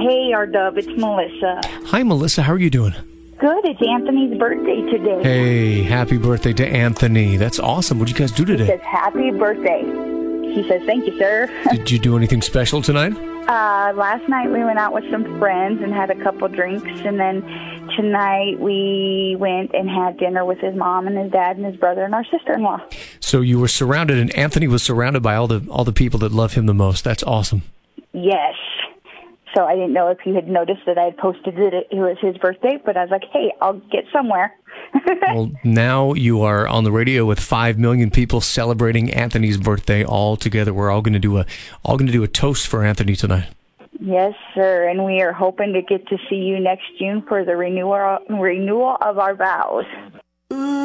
Hey, R-Dub, it's Melissa. Hi, Melissa. How are you doing? Good, it's Anthony's birthday today. Hey, happy birthday to Anthony. That's awesome. What did you guys do He today? says, happy birthday. He says, thank you, sir. Did you do anything special tonight? Last night we went out with some friends and had a couple drinks, and then tonight we went and had dinner with his mom and his dad and his brother and our sister-in-law. So you were surrounded, and Anthony was surrounded by all the people that love him the most. That's awesome. Yes. So I didn't know if you had noticed that I had posted that it was his birthday, but I was like, hey, I'll get somewhere. Well, now you are on the radio with 5 million people celebrating Anthony's birthday all together. We're all going to do a toast for Anthony tonight. Yes, sir, and we are hoping to get to see you next June for the renewal of our vows.